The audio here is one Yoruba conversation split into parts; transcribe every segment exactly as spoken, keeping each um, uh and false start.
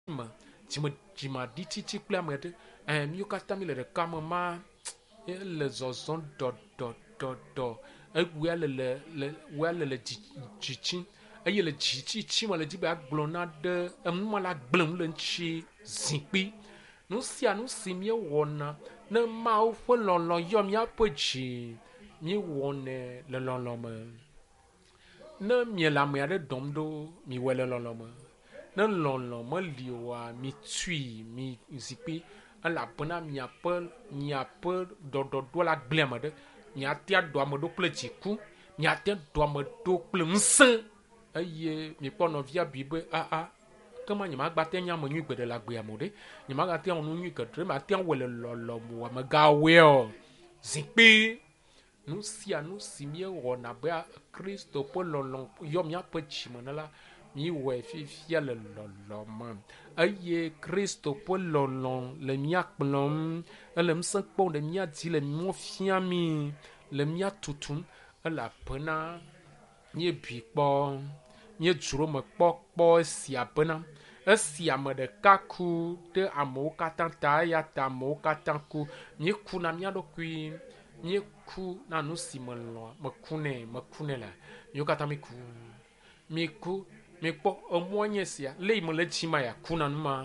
me dzime dzimaɖi titi kple ame ɖe eh mío katã mi le ɖeka me ma le zɔzɔm dɔdɔdɔdɔ ewua le le le wua le le dzitsi eye le dzitsitsi me le dzi be agblɔ na ɖe enuma la gblem le ŋtsi zikpi nu sia nu si míewɔna ne Mawu ƒe lɔlɔ̃ yɔ míaƒe dzi míewɔnɛ le lɔlɔ̃ me. Ne mie le ame aɖe dɔm ɖo miwɔe le lɔlɔ̃ me. Ne lɔlɔ̃ meli oa mi tui mi zikpi elabena miaƒe miaƒe ɖɔɖɔɖo la gblẽ ame ɖe miate aɖo ame ɖo kple dziku miate ɖo ame ɖo kple ŋusẽ eye mikpɔ nɔvia bi be aa kema nye magbate nya ame nyui gbeɖe le agbea mo ɖe nye magate ŋu nu nyui geɖe mate ŋu le lɔlɔ̃ mo ame gawoe o zikpi nu sia nu si míewɔna be Kristo ƒe lɔlɔ̃ yɔ míaƒe dzime ne la míwɔe fifia le lɔlɔ̃ me eye Kristo ƒe lɔlɔ̃ le mía kplɔm ele ŋusẽ kpɔm le mía dzi le mɔ fia mi le mía tutum elabena míebi kpɔ míedzro me kpɔ kpɔ esia bena esi ame ɖeka ku ɖe amewo katã ta eya ta amewo katã ku míeku na mía ɖokui míeku na nu si me lɔ̃ mekunɛ mekunɛ le míwo katã míku míku mikpɔ emɔ nye sia le yi me le dzi ma ya ku na nu ma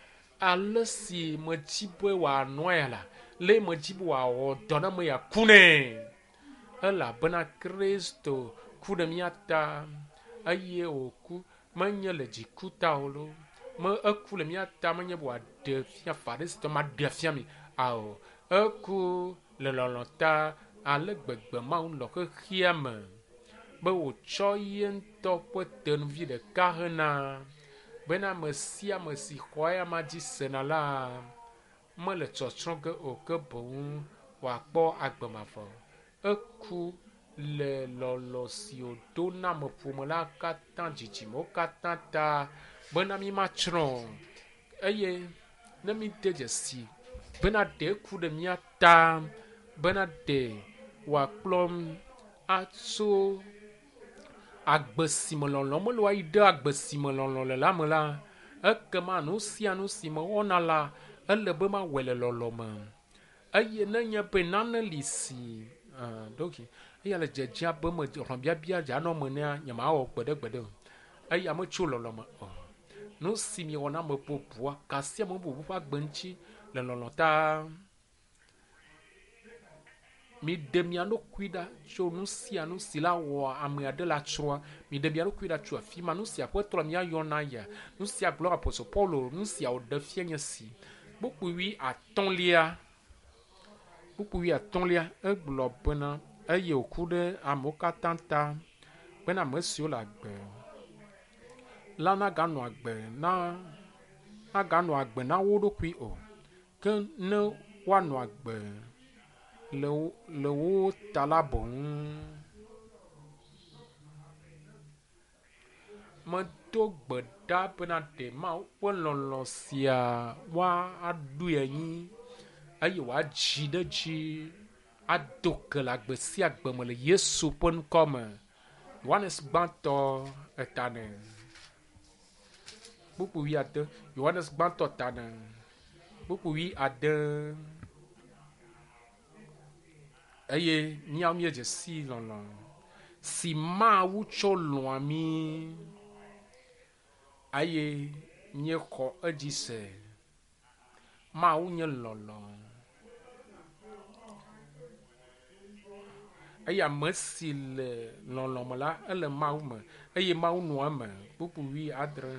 ale si me dzi be wòanɔ ya la le me dzi be wòawɔ dɔ na me ya ku nɛ elabena Kristo ku ɖe mía ta eye wòku menye le dziku ta o lo me eku le mía ta menye be wòaɖe fia fa ɖe si tɔ ma ɖe fia mi ao eku le lɔlɔ̃ ta ale gbegbe Mawu lɔ xexia me be wòtsɔ ye ŋutɔ ƒe tenuvi ɖeka hena bena ame sia ame si xɔ eya ma dzi sena la mele tsɔtsrɔ̃ ge o ke boŋ wòakpɔ agbe mavɔ eku le lɔlɔ̃ si wòdo na ame ƒome la katã dzidzimewo katã ta bena mi ma tsrɔ̃ eye ne mi de dzesi bena ɖe eku ɖe mía ta bena ɖe wòakplɔm atso agbe si me lɔlɔ̃ mele woayi ɖe agbe si me lɔlɔ̃ le la me la ekema nu sia nu si me wɔna la ele be ma wɔe le lɔlɔ̃ me eye nenye be nane li si ɖoki eya le dzedzia be me hlɔ̃biabia dzanɔ me nea nye mawɔ gbeɖegbeɖe o eye ame tso lɔlɔ̃ me o nu si mi wɔna me bubua kasi ame bubu ƒe agbe ŋuti le lɔlɔ̃ ta mi de mia ɖokui ɖa tso nu sia nu si la wɔ ame aɖe la tsrɔ̃a mi de mia ɖokui ɖa tso afi ma nu sia ƒe trɔ mia yɔna ya nu sia gblɔ apostol Paulo nu sia wòɖe fia nye si kpukpuwi atɔ̃lia kpukpuwi atɔ̃lia egblɔ bena eye wòku ɖe amewo katã ta bena ame siwo le agbe la naganɔ agbe na naganɔ agbe na wo ɖokui o ke ne woanɔ agbe le wo le wo ta la boŋ medo gbe ɖa bena ɖe Mawu ƒe lɔlɔ̃ sia woaɖoe anyi eye wòadzi ɖe dzi ado ke le agbe sia agbe me le Yesu ƒe ŋkɔ me Yohanes gbãtɔ etane kpukpuwi ade Yohanes gbãtɔ tane kpukpuwi ade eye míawo míedze si lɔlɔ̃ si Mawu tsɔ lɔ̃a mi eye míexɔ edzi se Mawu nye lɔlɔ̃ eye ame si le lɔlɔ̃ me la ele Mawu me eye Mawu nɔ eme kpukpuwi adre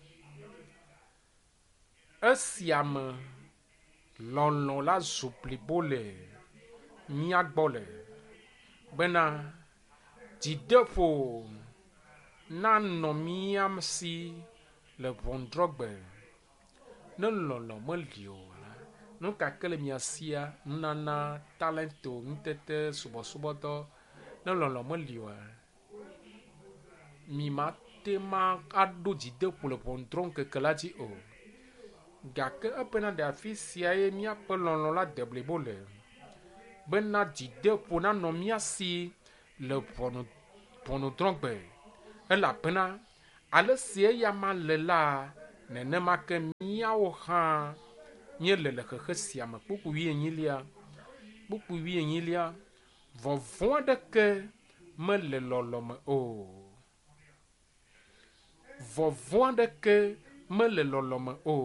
esia me lɔlɔ̃ la zu blibo le mía gbɔ le bena dzideƒo nanɔ mía si le ʋɔnudrɔ̃gbe ne lɔlɔ̃ meli o la nu gake le mia sia nunana talento nutete subɔsubɔdɔ ne lɔlɔ̃ meli o mi mate ma aɖo dzideƒo le ʋɔnudrɔ̃ŋkeke la dzi o gake ebena ɖe afi sia ye míaƒe lɔlɔ̃ la de blibo le bena dzideƒo nanɔ mía si le ʋɔnudrɔ̃gbe elabena ale si eya ma le la nenema ke míawo hã míele le xexe sia me kpukpu wuienyilia kpukpu wuienyilia vɔvɔ̃ aɖeke mele lɔlɔ me o vɔvɔ̃ aɖeke mele lɔlɔ me o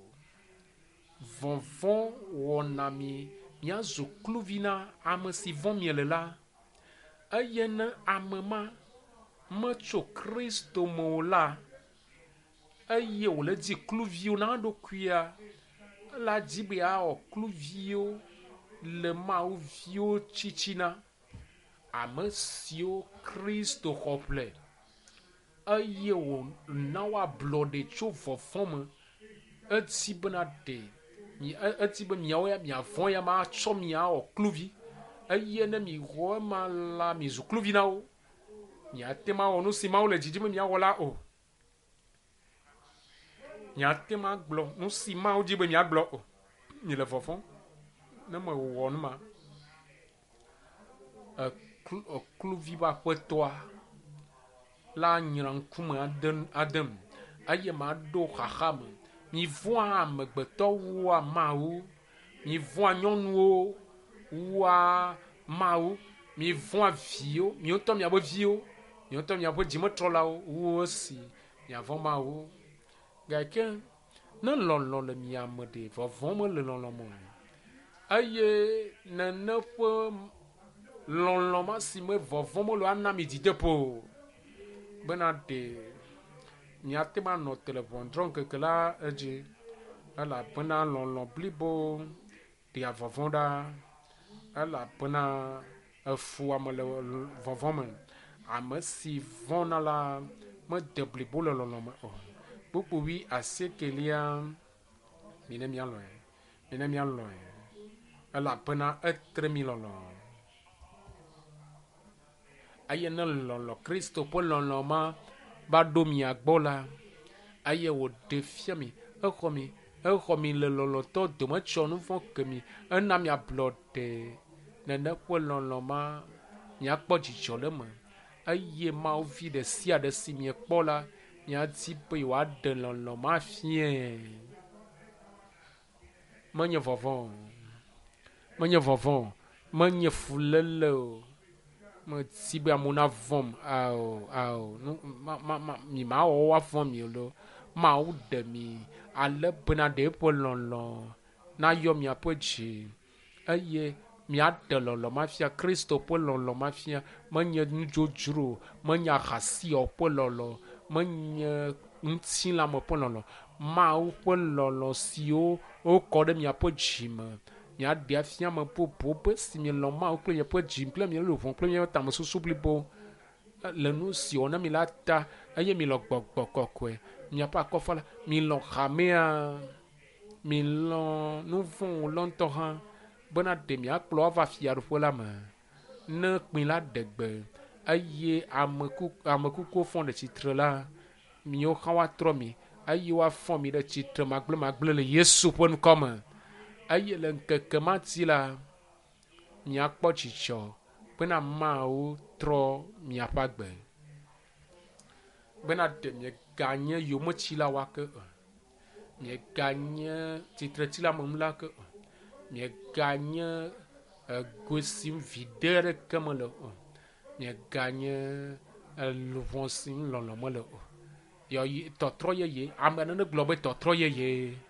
vɔvɔ̃ wɔna mi míazu kluvi na ame si vɔ̃ miele la eye ne ame ma metso Kristo me o la eye wòle dzi kluviwo na ɖokuia la dzi be awɔ kluviwo le mawuviwo tsitsina ame siwo Kristo xɔ ƒle eye wòna woablɔ ɖe tso vɔvɔ̃ me edi bena ɖe edi be miawo ya miavɔ̃ ya ma tsɔ miawɔ kluvi eye ne mi xɔ ema la mizu kluvi na wo miate ma wɔ nu si mawo le dzidzim be miawɔ la o miate ma gblɔ nu si mawo dzi be miagblɔ o mi le vɔvɔ̃ ne me wɔ nu ma ekluvi ƒe aƒetɔa la nyra ŋkume adem eye ma ɖo xaxa me mi vɔ̃a amegbetɔwoa mawu mi vɔ̃a nyɔnuwo woa mawu mi vɔ̃a viwo mi ŋutɔ miaƒe viwo mi ŋutɔ miaƒe dzimetrɔlawo wo esi miavɔ̃ mawu gake ne lɔlɔ le mia me ɖe vɔvɔ̃ mele lɔlɔ me eye nene ƒe lɔlɔ ma si me vɔvɔ̃ mele ana mi dzideƒo bena ɖe miate ma nɔ te le ʋɔnudrɔ̃ ŋkeke la edzi elabena lɔlɔ blibo ɖea vɔvɔ̃ ɖa elabena efu ame le vɔvɔ̃ me ame si vɔ̃na la mede blibo le lɔlɔ me o kpukpuvi asiekelia mi ne mialɔe mi ne mialɔe elabena etre mi lɔlɔ eye ne lɔlɔ Kristo ƒe lɔlɔ ma va ɖo mia gbɔ la eye wòɖe fia mi exɔ mi exɔ mi le lɔlɔtɔ dome tsɔ nu vɔ̃ ke mi ena miablɔ ɖe nene ƒe lɔlɔ ma miakpɔ dzidzɔ le me eye Mawu vi ɖe sia ɖe si miekpɔ la miadi be yewoaɖe lɔlɔ ma fie menye vɔvɔ̃ menye vɔvɔ̃ menye fuléle o medi be amewo na vɔ̃m ao ao ma ma ma mi ma wɔ woavɔ̃ mi lo Mawu ɖe mi ale bena ɖe eƒe lɔlɔ nayɔ miaƒe dzi eye miaɖe lɔlɔ ma fia Kristo ƒe lɔlɔ ma fia menye nudzodzro menye ahasiwɔ ƒe lɔlɔ menye ŋutilãme ƒe lɔlɔ Mawu ƒe lɔlɔ siwo wokɔ ɖe miaƒe dzi me miaɖe afia me bobo be si mielɔ Mawu kple miaƒe dzi kple miaƒe luʋɔ kple miaƒe tamesusu blibo le nu si wɔ na mi la ta eye milɔ gbɔgbɔ kɔkɔe miaƒe akɔfa la milɔ xamea milɔ nu vɔ̃ lɔ ŋutɔ hã bena ɖe miakplɔ ava fiaɖuƒe la me ne kpĩ la ɖe gbe eye ame kuku ame kukuwo fɔ ɖe tsitre la miwo hã woatrɔ mi eye woafɔ mi ɖe tsitre magble magble le Yesu ƒe ŋkɔ me eye le ŋkeke ma dzi la miakpɔ dzidzɔ bena Mawu trɔ miaƒe agbe bena ɖe mieganye yometsila wake o mieganye tsitretila memla ke o mieganye goe sim viɖe aɖeke mele o mieganye luʋɔ sim lɔlɔ mele o yɔyi tɔtrɔ yeye ame aɖe gblɔ be tɔtrɔ yeye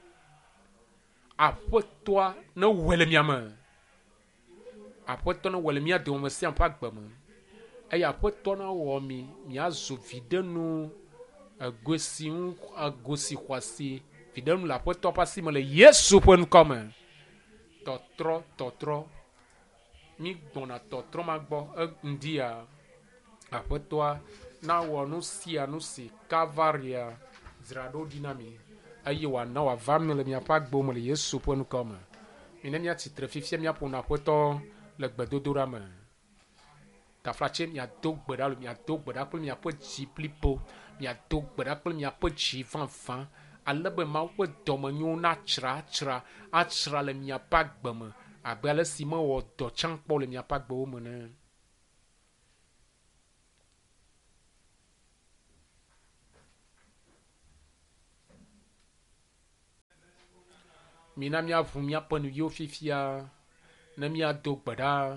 aƒetɔa ne wɔe le mia me aƒetɔ ne wɔ le mia dome me sia ƒe agbe me eye aƒetɔ ne wɔ mi miazu viɖe nu ego si ŋu ego si xɔasi viɖe nu le aƒetɔ ƒe asi me le Yesu ƒe ŋkɔ me tɔtrɔ tɔtrɔ mi gbɔna tɔtrɔ ma gbɔ ŋdia aƒetɔa na wɔ nu sia nu si Kavaria dzra ɖo ɖi na mi eye wòana wòava mi le miaƒe agbewo me le Yesu ƒe ŋkɔ me mi ne miatsitre fifia miaƒona aƒetɔ le gbedodoɖa me taflatse miado gbe ɖa miado gbe ɖa kple miaƒe dzi blibo miado gbe ɖa kple miaƒe dzi vavã ale be Mawu ƒe dɔmenyo natsra atsra atsra le miaƒe agbe me abe ale si mewɔ dɔ tsã kpɔ le miaƒe agbewo me ne. mina mia vu mia pen yo fifia ne mia do gbeda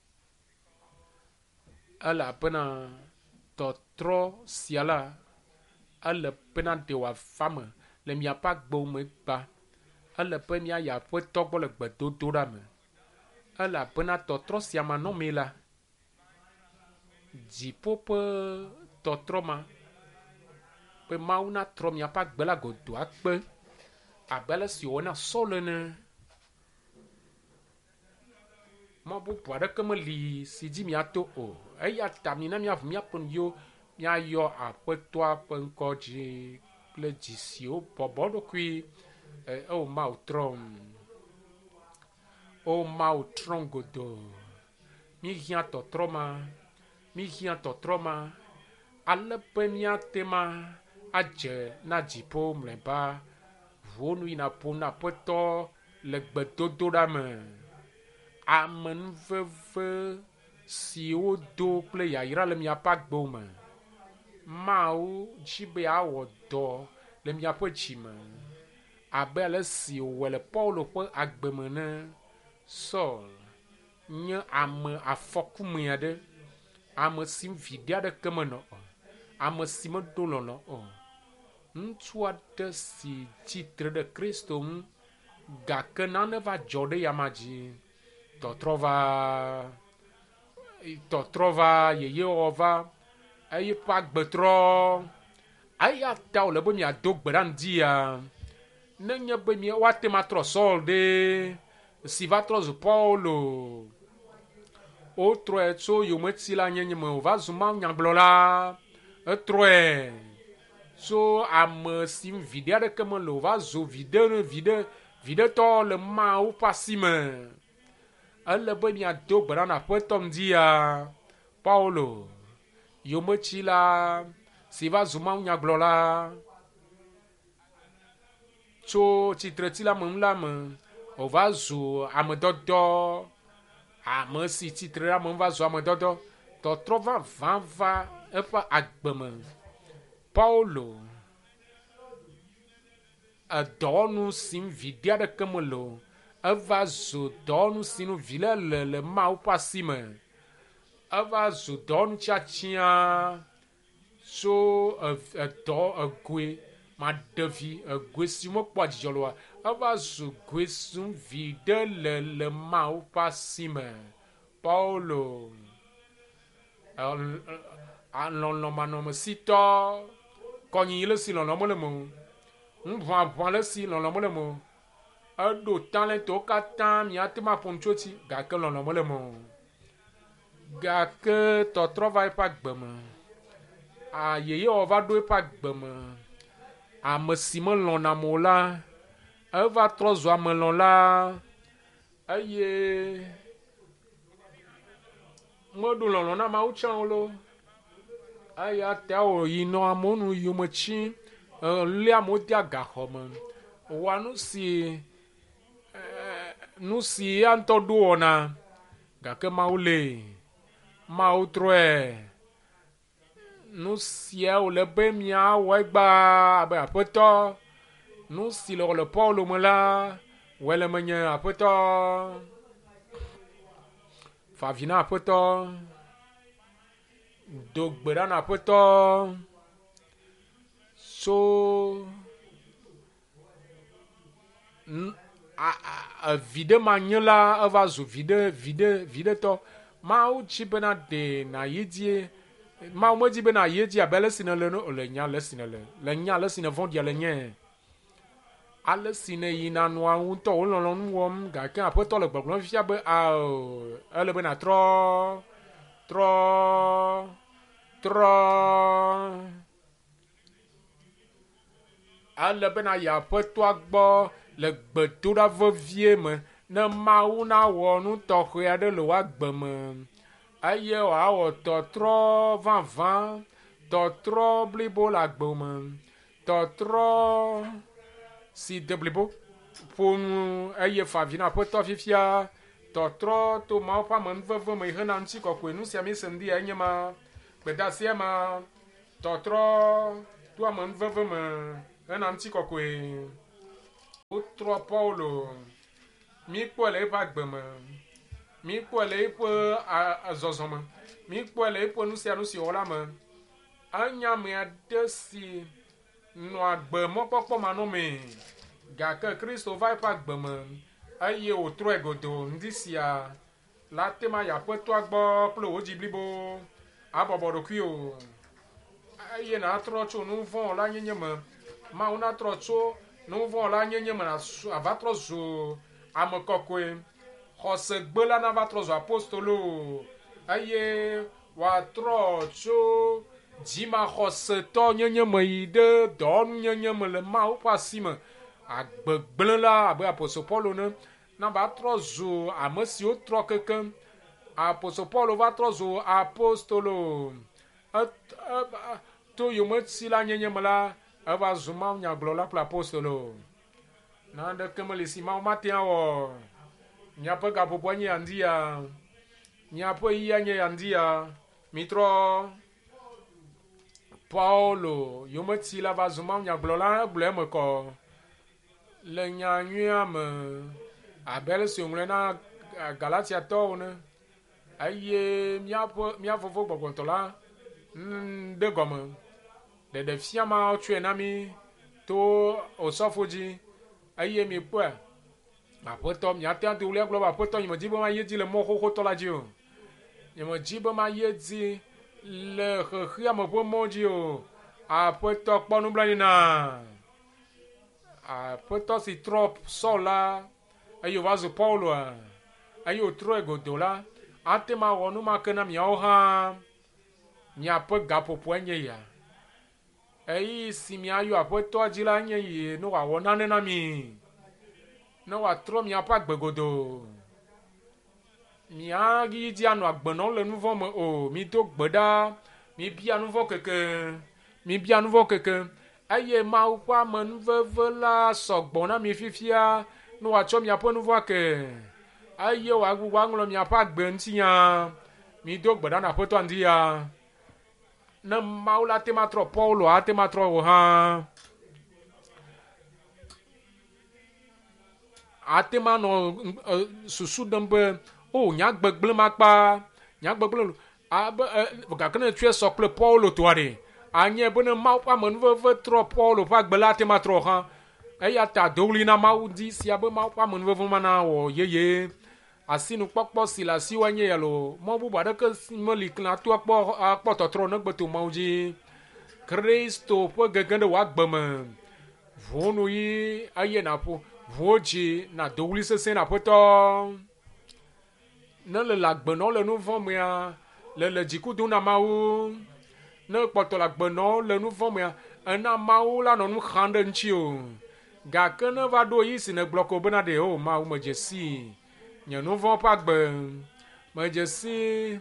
ala pena totro siala ala pena de wa femme le mia pa gbo me pa ala pe mia ya pe togbo le gbedo do da me ala pena totro siama no me la di pope totro ma pe mauna tro mia pa gbela godo akpe abela si ona solo ne mo bu pwada kama li si di mia to o eya tamina mia mia pon yo mia yo apetwa pen koji le disio pobodo qui eh, o mau trom o mau trongodo mi hia to troma mi hia to troma alle penia tema aje na jipo mleba vonu ina pona poto le gbedodo da me amen veve si o do kple yayra le mia pa gbo me mau jibe awo do le mia po chime abe le si wele paulo po agbeme ne Saul nye ame afoku me ade ame sim vidia de kemeno ame sim dolono o ntwa de si titre de Kristo ga kenane va jode yamaji to trova to trova ye ye ova ay pa gbetro ay ata o le bo mi adogbera ndia ne nye be mi wa te matro Saul de si va trozo Paulo outro é so yo meti la nyenye me va zuma nyaglola etro é so am sim vidia de comme lo va zo vide vide vide to le ma ou pasime alle be mi adogbera na potom dia Paulo yo meti la si va zuma nyaglola so titreti la me la me o va zo am dodo ame si titre la me va zo am dodo to trova va va efa agbeme Paulo a donu sim vidia de kemelo eva zo donu sinu vile le le mau pasime eva zo donu chachia so a a do a gwe ma devi a gwe si mo kwa dijolo eva zo gwe sum vide le le mau pasime Paulo a lon lon ma no me sito konyi le si lon lon mo le mo nvan van le si lon lon mo le mo a do talent o katan mi ate ma ponchoti ga ke lon lon mo le mo ga ke to trova pa gbeme a yeye o va do pa gbeme a me si me lon na mo la e va trozo a me lon la aye mo do lon lon na ma u chan lo aya te o ino amonu yumechi le amodi agahome wa nu si nu si anto do ona ga ke maule mau troe nu si e o le be mia wa gba abe apoto nu si le le Paulo mala wele menye apoto favina apoto dogbera na apoto so a a vide manyela ava zo vide vide vide to ma u chibena de na yedie ma u moji be na yedie abele sinele no le nya le sinele le nya le sinele von dia le nya ale sine yina no an to lo lo nu wom ga kan apoto le gbogbo fia be a ele be na tro tro tro ale be na ya poto agbo le gbedoda vevie me ne mawu na wo nu tɔxɛ aɖe le wa gbe me eye wòawɔ tɔtrɔ vavã tɔtrɔ blibo le agbe me tɔtrɔ si de blibo ƒonu eye favi na ƒetɔ fifia tɔtrɔ to mawu ƒe amenuveve me hena ŋutikɔkɔe nu sia mi se ŋdi enye ma gbedasia ma tɔtrɔ to amenuveve me hena ŋutikɔkɔe Trois Paulo, mi pour les pas gbeme, mi pour les pour à zozome, mi pour les pour nous c'est nous si ola me, anya me adesi, no gbeme papa mano me, gaka Christo vai pas gbeme, aye o trois godo, ndisia, la tema ya poto agbo plo ojiblibo, abobo kuyo, aye na trocho nous vont la nyenyeme, ma una trocho. Nous voulons la nye nye mana à votre zo amokokwe hose gbela na votre zo apostolo aye wa trocho jima hose to nye nye meide don nye nye me le ma ou pasime agbegblen la abe apostolo Paulo ne na ba trozo amesi o tro keken apostolo Paulo va trozo apostolo to yo me si la nye nye me la ava zuma nya glola pour l'apostolo nanda kemeli si ma matia wo nya pe ga popo nya andia nya pe iya nya andia mitro Paulo yo meti la va zuma nya glola glem ko le nya nya me abel si ngule na Galatia to ne aye mia po mia fofo gbogbontola de gomme de de fiama tu enami to osofoji aye mi po apoto mi ata tu le globa apoto mi jibo ma yedi le mo koko to la dio mi jibo ma yedi le khia mo po mo dio apoto ponu blanina apoto si trop sola ayo vazo Paulo ayo tro ego dola ate ma wonu ma kana mi oha mi apo gapo poenye ya eyi si mi ayo apoto ajila nye yi no wa wona ne na mi no wa tro mi apa gbegodo mi agi di anu agbono le nouveau me o mi to gbeda mi bia nouveau keke mi bia nouveau keke aye ma u kwa me nouveau la sogbo na mi fifia no wa cho mi apo nouveau ke aye wa gu wa nglo mi apa gbe ntiya mi do gbeda na apoto andia na maula tematro Paulo a tematro ha a temano susu dembe o nya gbegble makpa nya gbegble a ga kana tue sokle Paulo toare anye bene mau pa men ve tro Paulo pa gbela tematro ha eya ta doli na mau di si abe mau pa men ve mana o yeye asinu kpɔkpɔ si la si wanye yalo mo bu bade ke meli kla to akpɔ akpɔ totro ne gbeto mauji Kristo po gegende wa gbeme vonu yi aye na po voji na dowli sese na poto ne le la gbeno le nu vɔ mea le le dzikudu na mawu ne kpɔtɔ la gbeno le nu vɔ mea ena mawu la no nu khande nchi o gake ne va do yi si ne gbloko bena de o mawu me jesi nye nu vɔ pa gbe me jesi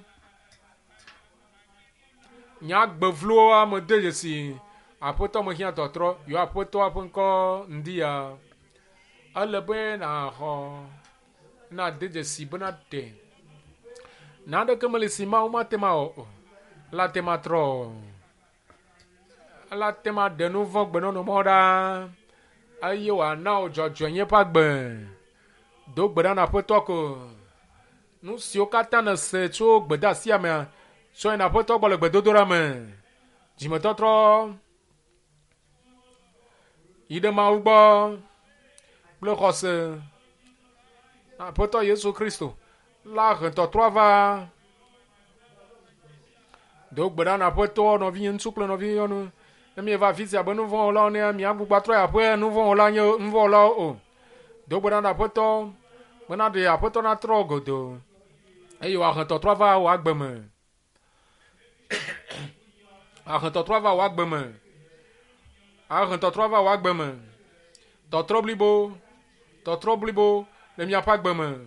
nya gbevlo ame de jesi apoto me hia totro yo apoto apenko ndia ale be na ho na de jesi bena de na de kemeli si ma uma tema o la tema tro la tema de nu vɔ gbe no no moda aye wa na o jojo nye pa gbe do gbeda na poto ko nu si o kata na se tso gbeda si ame so na poto gbo le gbedodora me jime totro ide ma ugbo ble khose na poto Yesu Kristo la rento trova do gbeda na poto no vi nsukle no vi onu mi va visi abonu von la ne mi agbugba tro ya pe nu von la nye von la o do gbeda na poto mena de apoto na trogodo eyo a rento trova o agbeme a rento trova o agbeme a rento trova o agbeme to troblibo to troblibo le mi apa agbeme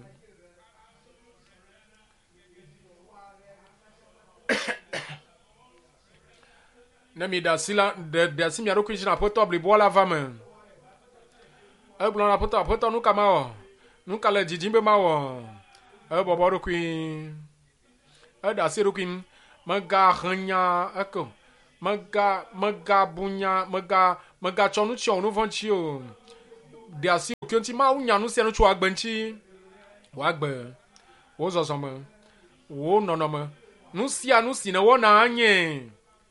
ne mi da sila de de si mi aro kwisi na poto blibo la vame e gblɔ na poto poto nu kama o nu kale dzidzim be ma wɔ e bɔbɔ ɖokui e da si ɖokui mega henya eko mega mega bunya mega mega tsɔ nu tsyɔ nu vɔ ŋuti o de asi Kionti ma unya nu se nu chwa gbenchi. Wa gbe. Wo zozome. Wo nonome. Nu sia nu si ne wo na anye.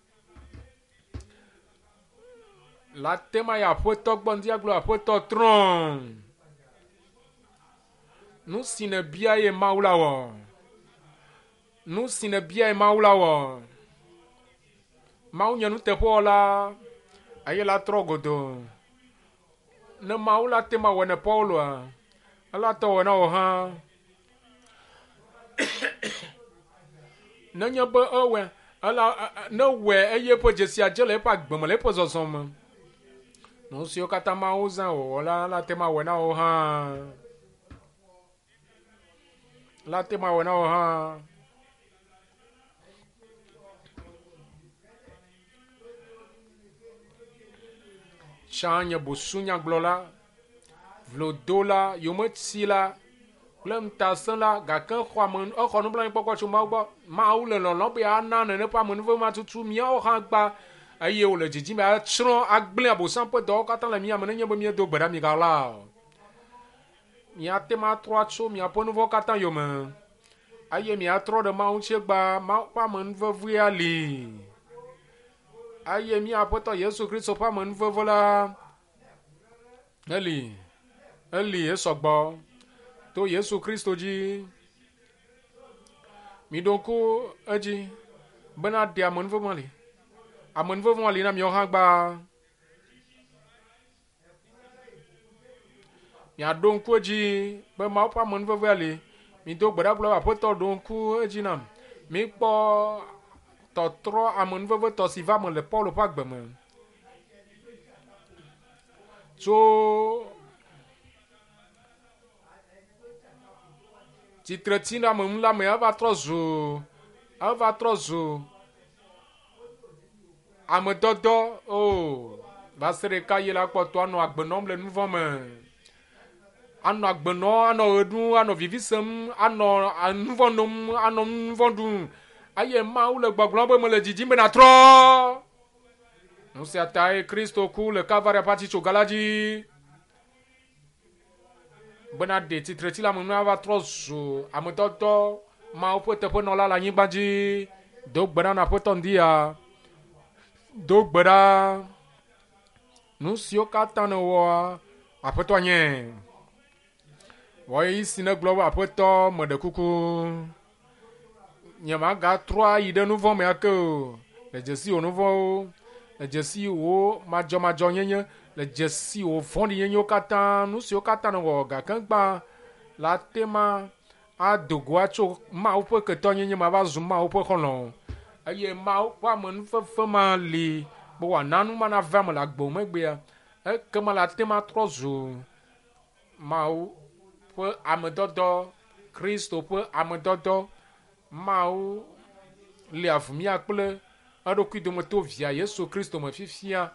La tema ya poto gbondi aglo apoto tron. Nu si ne bia ye maula wo. Nu si ne bia ye maula wo. Mau nya nu te po la. Aye la trogodo. Ne maula tema wene Paulo. Ala to wena o ha. Ne nya be ewe. Ala ne we eye po jesi ajele pa gbemole po zozom. No si o kata ma uzan o la la tema wena o ha. La tema wena o ha. Chanya busunya glola. Vlodola yomotsila. Lem tasan la gakan kwa men o kono blan poko chuma gbo ma u le lon bi ana ne pa men vo ma tutu mi o han gba aye o le jiji mi a chron agble abosan pe do katan la mi amene nye bo mi do gbara mi ga la mi a te ma trois cho mi a po nouveau katan yo men aye mi a tro de ma un che gba ma pa men vo vu ali aye mi a po to Yesu Christ pa men vo vola ali ali e so gbo to Yesu Christo ji mi donko aji bana dia mon vo mali a mon vo mali na mi o ha gba mi a donko ji be ma pa mon vo vali mi do gbara blo a poto donko aji nam mi po to tro a mon vo to si va mon le polo pa gba me so Titretina mum la me ava trozo. Ava trozo. Ame dodo. Oh. Va sere kaye la poto ano agbenom le nouveau me. Ano agbeno, ano edu, ano vivisem, ano nouveau nom, ano nouveau dun. Aye ma ou le gbagblon me le didi me na tro. Nous se ataye Christo ku le kavare pati chogaladi. Bena de titreti la mumna va trozo amototo ma opote po no la la nyigbaji do gbera na poto ndia do gbera nu sio kata no wa apoto anye wo isi na globe apoto mode kuku nyama ga trois ide nouveau me ako le jesi o nouveau le jesi o majo majo nyenye le jesi o fondi yenyo kata nu si o kata no ga kan gba la tema a dogwa cho ma o pe ke to nyenye ma va zuma o pe kono aye ma o pa mon fe fe ma li bo wa nanu ma na va ma la gbo me gbe e ke ma la tema trozo ma o pe amedodo Christo pe amedodo ma o le avumi akple adoku do mo to via Yesu Christo mo fifia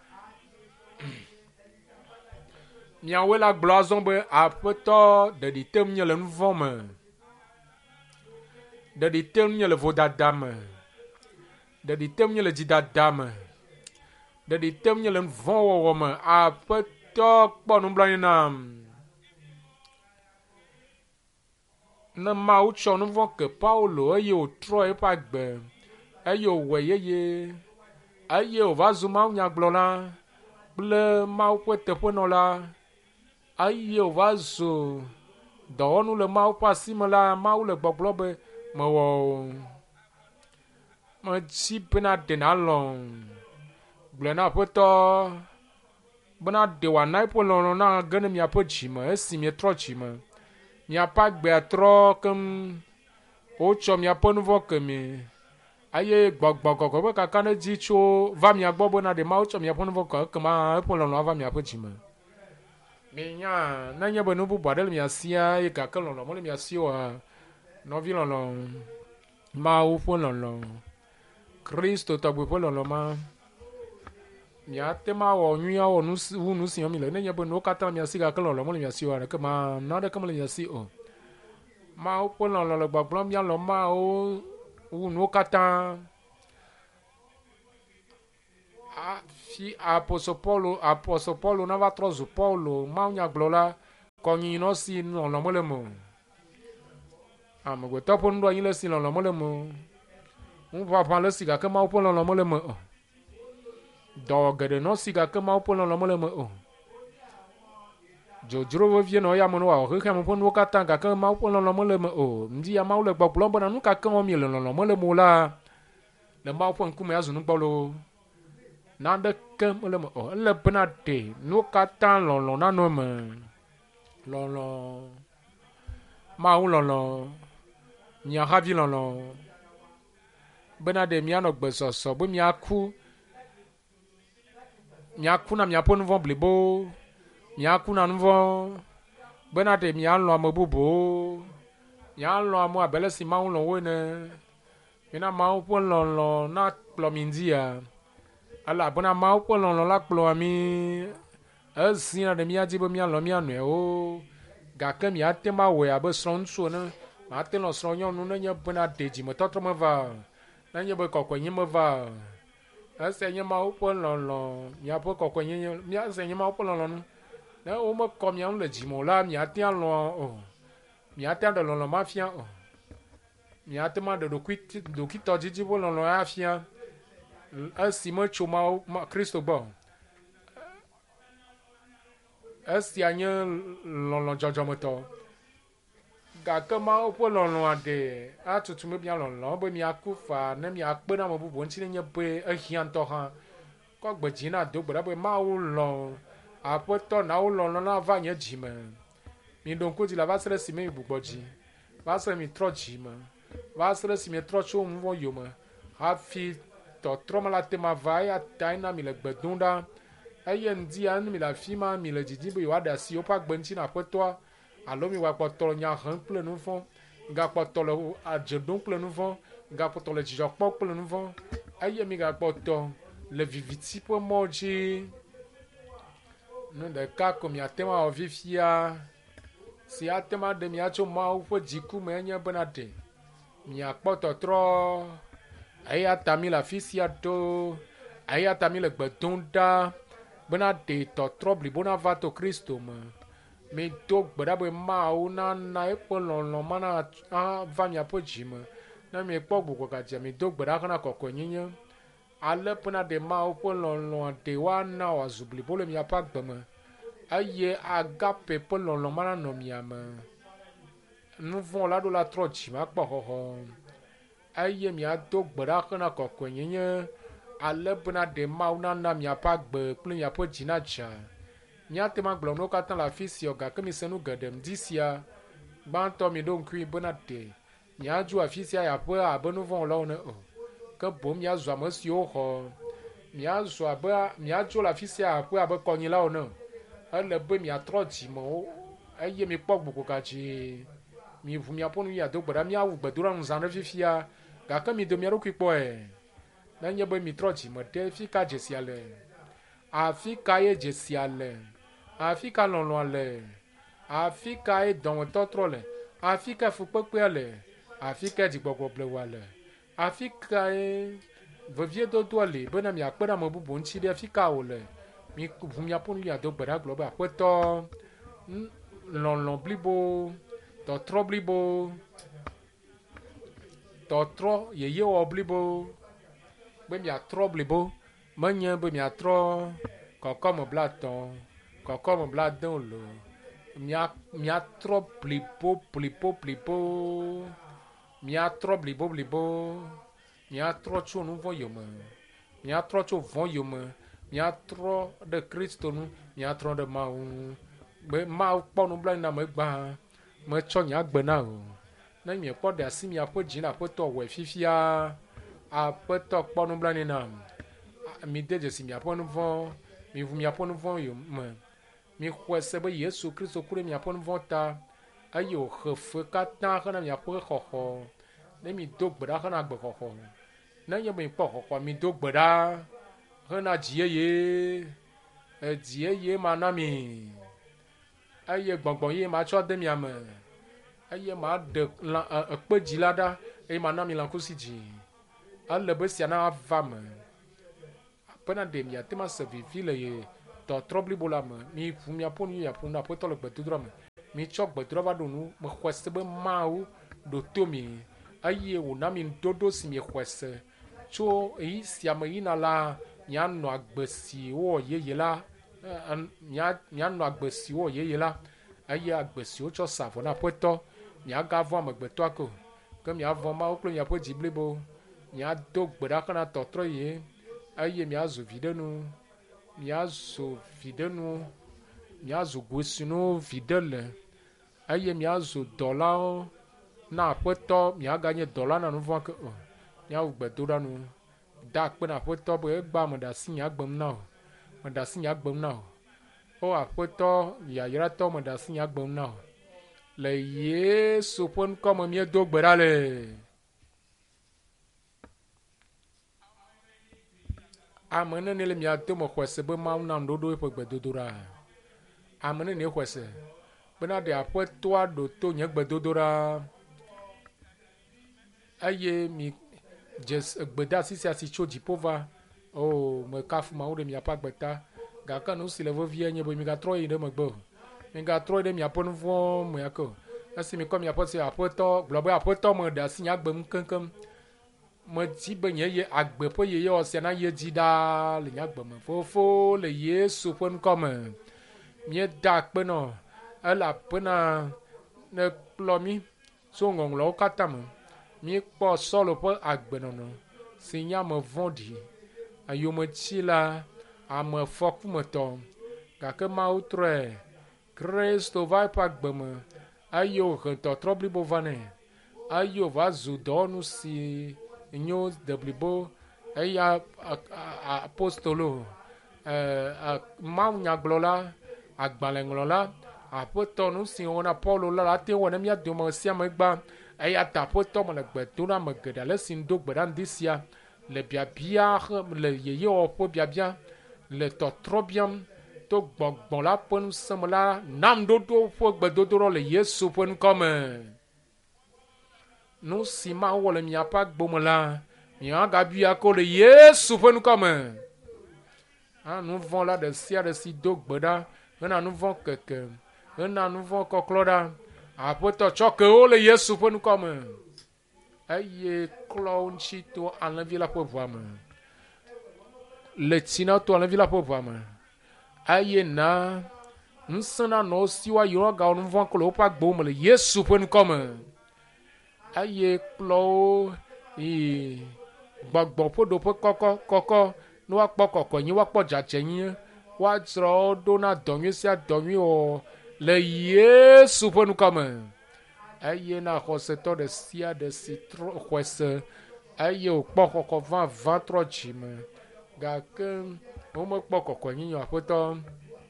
miawe la glazon be apeto de di tem nye le nouveau me de di tem nye le vodada me de di tem nye le didada me de di tem nye le nouveau wo me apeto kpo nu blan nam na ma u cho nouveau que Paulo aye o tro e pa gbe aye o we yeye aye o va zuma nya glona ble ma u pete pono la aye o va zo do nu le ma u pa si me la ma u le gbogbo be me wo me chi pena de na lon ble na poto bena de wa nai po lon na gane mi apo chi me esi mi tro chi me mi apa gbe tro kem o cho mi apo nu vo ke mi aye gbogbo gogo be kaka na ji cho va mi agbo na de ma o cho mi apo nu vo ke ma po lon va mi apo chi me mi nya na nya be nu bu badel mi asia e kaka lon mo le mi asio a no vi lon lon ma o po lon lon Christo to bu po lon lon ma mi ate ma wo nyu o nu wu nu si mi le na nya be nu kata mi asia kaka lon lon mo le mi asio a ke ma na de ke mo le mi asio ma o po lon lon le gbogbo mi lon ma o wu nu kata a fi apostolo Paulo apostolo Paulo na va trozo Paulo ma nya glola Konyi no si no no mo le mo. Am go to pon do yin le si no no mo le mo. Un papa le si ga ke ma pon no no mo le mo. Do gede no si ga ke ma pon no no mo le mo. Jojro vie no ya mo no wa ho ke mo pon wo kata ga ke ma pon no no mo le mo. Ndi ya ma le gbo gbo na nu ka ke o mi le no no mo le mo la. Le ma pon ku me azu nu gbolo. Na de ke mo le mo. Le bna de nu kata lo lo na no me. Lolo ma u lolo mia havi lolo bena de mia no gbeso so bo mia ku mia ku na mia pon von blebo mia ku na nvo bena de mia lo amabubo mia lo amo abele si ma u lo wene mina ma u pon lolo na plo mindia ala bona ma u pon lolo la plo ami asina de mia jibo mia lo mia no o gake mi ate ma we abe sron so na ma ate no sron nyon no nya bena deji mo totro me va na nya be kokwenye me va ase nya ma opo lo lo mi apo kokwenye mi ase nya ma opo lo lo na o mo kom ya le ji mo la mi ate lo o mi ate do lo lo mafia o mi ate ma do do kwit do kito jiji bo lo lo afia asi mo chuma ma Kristo bo esi anye lolo jojo moto ga ke ma opo lolo ade atutu me bia lolo bo mi akufa na mi akpe na mo bubu nti nye pe ahian to ha ko gbeji na do gbara bo ma wo lo apoto na wo lolo na va nye jime mi don ko di la va sere si me bugboji va sere mi tro jime va sere si mi tro cho mo yo me ha fi to tro ma la te ma va ya taina mi le gbedunda aye ndi an mi la fima mi le jiji bo wa da si o pa gbenchi na poto alo mi wa poto nya han ple nu fon ga poto le ajedon ple nu fon ga poto le jijo po ple nu fon aye mi ga poto le viviti po moji no de ka ko mi atema o vivia si atema de mi acho ma o fo jiku me nya benate mi apoto tro aye atami la fisia do aye atami le gbedonda bena de to trouble bona va to Kristo ma me do gbada bo ma o na na e po lon lon mana a va mi apoji ma na me po gbo ka je me do gbada kana kokko nyinya ale pona de ma o po lon lon de wa na wa zubli bolo mi apa gba ma aye agape po lon lon mana no mi ama nu von la do la trochi ma po ho ho aye mi a do gbada kana kokko nyinya ale bena de ma una na mi apa gbe plu mi apo jina cha nya te ma gblom no katan la fisi oga ke mi senu gadem disia ban to mi don kwi bena de nya ju afisi ya po abenu von lo ne o ke bom ya zo amasi o ho mi azo aba mi ajo la fisi ya po abe konyi la o ne ale be mi atroji mo aye mi pogbu ko ka ji mi vu mi apo nu ya do gbara mi awu gbadura nzan fifia ga ke mi do mi ro kwi po e na nye be mi trochi mo te fika jesiale afika ye jesiale afika lolon le afika e don totro le afika fu pepe le afika di gbogbo ble wale afika e vovie do do le be na mi akpera mo bubu nchi de afika o le mi bu mi aponu ya do gbara globa apeto lolon blibo totro blibo totro ye ye oblibo be mi atro blibo manye be mi atro koko mo blaton koko mo bladon lo mi a mi atro blibo blibo blibo mi atro blibo blibo mi atro cho nu vo yoma mi atro cho vo yoma mi atro de Kristo nu mi atro de ma be ma po nu bla na me gba me cho nya gbe na o na mi po de asi mi apo jina po to we fifia a peto kponu blani na mi deje si mi aponu von mi vu mi aponu von yo me mi khwese be Yesu Kristo kure mi aponu von ta ayo khefe kata kana mi apo khokho ne mi do gbada kana gbe khokho na ye mi po khokho mi do gbada kana jieye e jieye manami aye gbongbon ye ma cho de mi ame aye ma de la pe jilada e manami la kusiji ale be sia na va me pena de mi atema se vivi le to trobli bola me mi fu mi aponu ya pona poto le gbedudro me mi tsɔ gbedrɔ va ɖo nu me xɔ se be mawu ɖo to mi eye wòna mi dodo si mi xɔ se tso eyi sia me yina la mianɔ agbe si wɔ yeye la mianɔ agbe si wɔ yeye la eye agbe si wotsɔ sa vɔ na aƒetɔ miagavɔ amegbetɔa ko ke miavɔ mawu kple miaƒe dzi blibo miado gbe ɖa xɔ na tɔtrɔ ye eye miazu vi ɖe nu miazu vi ɖe nu miazu gosinu vi ɖe le eye miazu dɔlawo na aƒetɔ miaganye dɔla na nu vɔ ke o miawu gbedoɖa nu da akpe na aƒetɔ be egba me ɖe asi nyagbem na o me ɖe asi nyagbem na o o aƒetɔ yayratɔ me ɖe asi nyagbem na o le Yesu ƒe ŋkɔ me miedo gbe ɖa le. Ame nene le mia dome xɔ se be mawu na nuɖoɖo eƒe gbedodoɖa ame nene xɔ se bena ɖe aƒetɔa ɖo to nye gbedodoɖa eye mi dze gbedasi sia si tso dziƒo va o me kafu mawu ɖe miaƒe agbeta gake nu si le vevie nye be mi gatrɔ yi ɖe megbe o mi gatrɔ yi ɖe miaƒe nu vɔ me yake o esi mi kɔ miaƒe si aƒetɔ gblɔ be aƒetɔ me ɖe asi nyagbem keŋkeŋ me di be nye ye agbe ƒe yeye wɔ sia na ye dzi ɖaa le nyagbe me fofo le Yesu ƒe ŋkɔ me mieda akpe nɔ elabena ne kplɔ mi tso ŋɔŋlɔwo katã me míekpɔ Sɔlo ƒe agbenɔnɔ si nye ame vɔ̃ɖi ayometi la ame fɔkumetɔ gake mawu trɔe Kristo va eƒe agbe me eye wòhe tɔtrɔ blibo va nɛ eye wòva zu dɔwɔnu si nyo de blibo eya apostolo mawunyagblɔla agbalẽŋlɔla aƒetɔ nu si wɔna Paulo la ate wɔ ne mía dome sia me gba eya ta aƒetɔ me le gbe do na ame geɖe ale si ŋdo gbe ɖa ŋdi sia le biabia le yeyewɔƒe biabia le tɔtrɔ biam to gbɔgbɔ la ƒe ŋusẽ me la nam ɖoɖo ƒe gbedodoɖɔ le Yesu ƒe ŋkɔ me nu si mawu wɔ le miaƒe agbo me la miagabia ko le Yesu ƒe ŋkɔ me nu vɔ̃ la ɖe sia ɖe si do gbe ɖa hena nu vɔ̃ keke hena nu vɔ̃ kɔklɔ ɖa aƒetɔ tsɔ ke wo le Yesu ƒe ŋkɔ me eye klɔ wo ŋuti to alẽvi la ƒe ʋua me le tsi na to alẽvi la ƒe ʋua me eye na ŋusẽ na nɔ siwo yiwo gawɔ nu vɔ̃ kple woƒe agbowo me le Yesu ƒe ŋkɔ me eye kplɔ wo yi gbɔgbɔ ƒe ɖoƒe kɔkɔ kɔkɔ ne woakpɔ kɔkɔnyi woakpɔ dzadzenyi woadzrɔ wo ɖo na dɔnyui sia dɔnyui wɔ le Yesu ƒe ŋkɔ me eye na xɔsetɔ ɖe sia ɖe si trɔ xɔ se eye wòkpɔ xɔxɔ vavã trɔ dzime gake womekpɔ kɔkɔnyi nyɔ aƒetɔ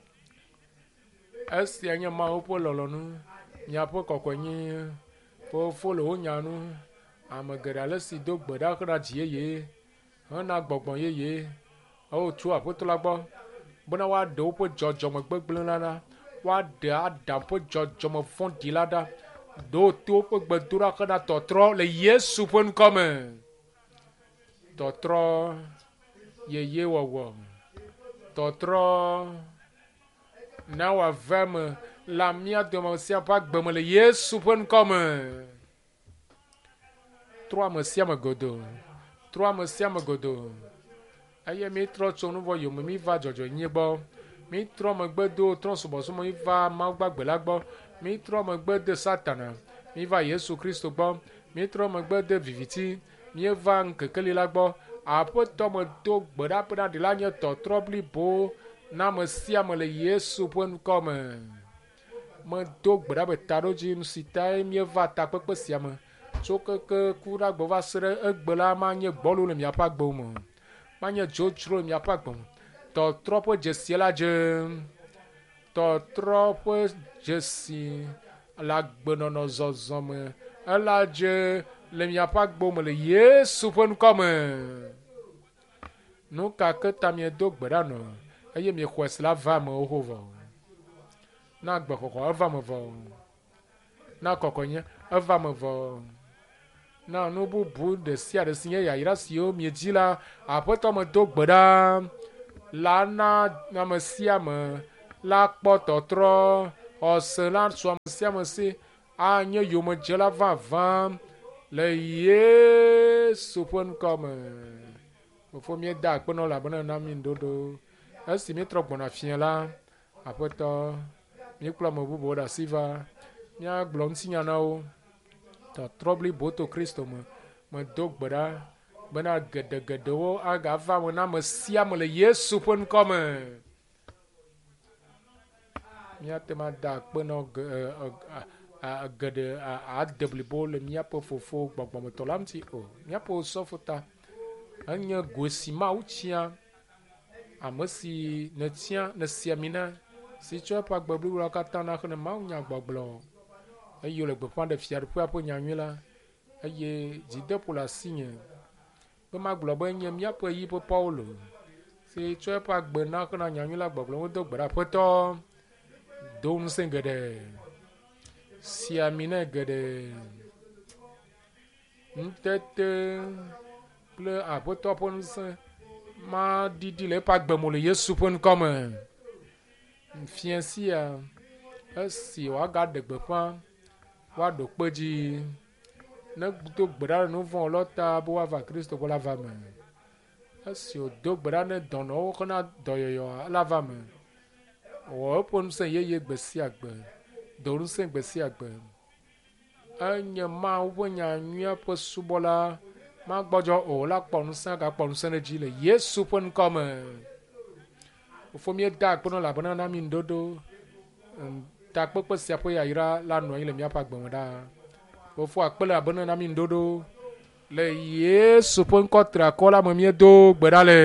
esia nye mawu ƒe lɔlɔ̃nu miaƒe kɔkɔnyi fofo le wo nya nu ame geɖe ale si do gbe ɖa hena dzi yeye hena gbɔgbɔ yeye wotso aƒetɔ la gbɔ bena woaɖe woƒe dzɔdzɔme gbegblẽ la ɖa woaɖe Adam ƒe dzɔdzɔme vɔ̃ɖi la ɖa ɖo to woƒe gbedoɖa hena tɔtrɔ le Yesu ƒe ŋkɔ me tɔtrɔ yeye wɔwɔ tɔtrɔ na wòave me le mía dome sia ƒe agbe me le Yesu ƒe ŋkɔ me trɔ ame sia ame godo trɔ ame sia ame godo eye mi trɔ tso nu vɔ yome mi va dzɔdzɔnyi gbɔ mi trɔ megbe do trɔ subɔsubɔ mi va Mawu gbagbe la gbɔ mi trɔ megbe de Satana mi va Yesu Kristo gbɔ mi trɔ megbe de viviti mi va ŋkekeli la gbɔ aƒetɔ me do gbe ɖa bena ɖe la nye tɔtrɔ blibo na ame sia ame le Yesu ƒe ŋkɔ me medo gbe ɖa be taɖodzi nu si tae mi va takpekpe sia me tso keke ku ɖa gbɔ va se ɖe egbe la manye gbɔlo le miaƒe agbewo me manye dzodzro le miaƒe agbe me tɔtrɔ ƒe dzesi la dze tɔtrɔ ƒe dzesi le agbenɔnɔ zɔzɔ me ela dze le miaƒe agbo me le Yesu ƒe ŋkɔ me nu ka ke ta miedo gbe ɖa nɔ eye miexɔe si la va amewo ho vɔ na agbexɔxɔ eva me vɔ na kɔkɔnye eva me vɔ na nu bubu ɖe sia ɖe si nye yayra siwo miedzi la aƒetɔ me do gbe ɖa la na ame sia ame la kpɔ tɔtrɔ o sela so sia me si anye yo me jela va va le Yesu pon comme o fo mi da pe no la bona na mi ndodo asi mi tro gbona fien la apoto mi klo mo bubo da siva nya glon sinya na o ta trobli boto Kristo me me dog bada bana gede gede wo aga va mo na me sia me le Yesu pon comme mia te ma da pe no a gede a double ball mia po fofo gbogbo mo to lamti o mia po sofota anya gosi ma uchia amosi ne tia ne siamina si tu pa gbogbo la kata na khne ma unya gbogbo ayo le gbo de fiar po apo nyanyula aye jide pour la signe pe ma gbogbo nya mia po yi po paulo si tu pa gbo na khna nyanyula gbogbo do gbara poto don sengede siamina gede ntete ple apoto pon se ma didi le pa gbemo le Yesu pon comme fiancia si wa ga de gbe pa wa do peji na to gbera no von lota bo wa va Kristo bo la va me si o do gbera ne dono ko na doyoyo la va me o pon se ye ye gbe si agbe do se gbe si agbe anya ma wo nya nwa po subola ma gbojo o la pon se ga pon se ne ji le Yesu pon comme o fo mi da pon la bona na mi ndodo ta popo si apo ya ira la no ile mi apa gbon da o fo apele abona na mi ndodo le Yesu pon ko tra ko la mo mi do gbera le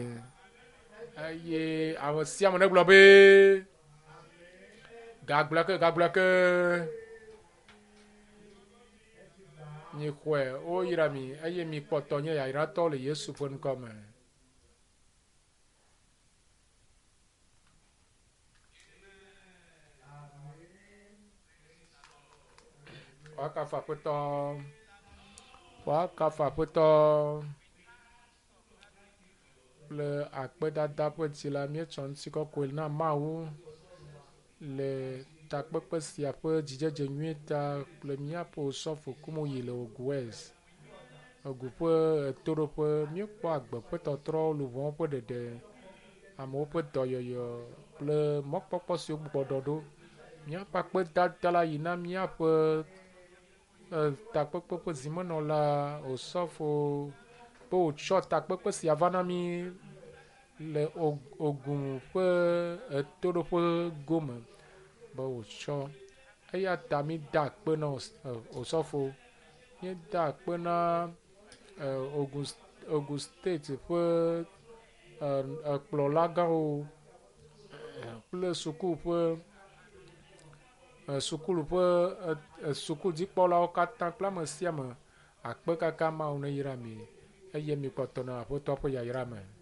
aye awon si amone globe gagbla ke gagbla ke ni kwe o ira mi aye mi poto nya ya ira to le Yesu pon comme waka fa poto waka fa poto le akpe dada pe ti la mi chon ti ko ko na ma wo le ta pepe si ape jijeje nyueta le mi apo sofo kumo yi le ogwes ogu pe toro pe mi po agbe pe totro lu won pe dede amo pe doyoyo le mokpopo si ogbododo mi apa pe dada la yi na mi ape ta pepe pe zimono la o sofo pe o cho ta pepe si avana mi le ogun pe toro pe gome ba o cho aya ta mi da pe na o sofo mi da pe na ogun ogun state pe plolaga o ple suku pe sukulu pe suku di pola o kata klama siama akpe kaka ma ona yira mi eye mi potona po to po ya yira me